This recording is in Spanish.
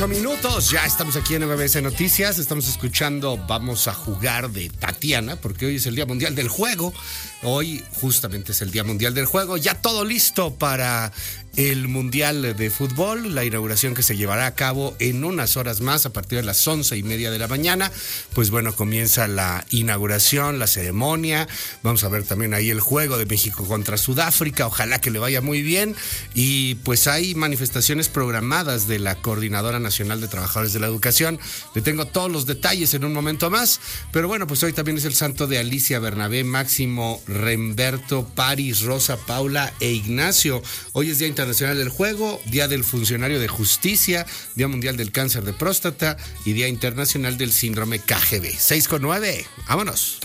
Minutos, ya estamos aquí en MBS Noticias, estamos escuchando Vamos a Jugar de Tatiana, porque hoy es el Día Mundial del Juego, hoy justamente es el Día Mundial del Juego, ya todo listo para el Mundial de Fútbol, la inauguración que se llevará a cabo en unas horas más, a partir de las 11:30 de la mañana, pues bueno, comienza la inauguración, la ceremonia, vamos a ver también ahí el juego de México contra Sudáfrica, ojalá que le vaya muy bien, y pues hay manifestaciones programadas de la Coordinadora Nacional de Trabajadores de la Educación, le tengo todos los detalles en un momento más, pero bueno, pues hoy también es el santo de Alicia, Bernabé, Máximo, Remberto, Paris, Rosa, Paula e Ignacio. Hoy es Día Internacional del Juego, Día del Funcionario de Justicia, Día Mundial del Cáncer de Próstata y Día Internacional del Síndrome KGB. 6:09, vámonos.